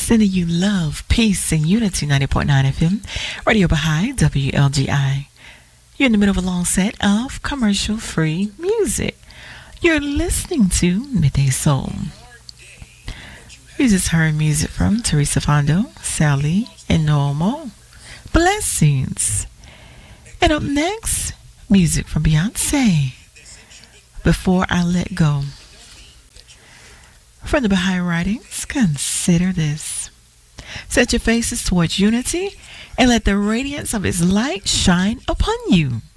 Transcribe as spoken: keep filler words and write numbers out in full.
Sending you love, peace, and unity. Ninety point nine F M, Radio Baha'i, W L G I. You're in the middle of a long set of commercial-free music. You're listening to Midday Soul. You just heard music from Teresa Fondo, Sally, and Normo. Blessings. And up next, music from Beyonce. Before I Let Go. From the Baha'i Writings, consider this. Set your faces towards unity and let the radiance of its light shine upon you.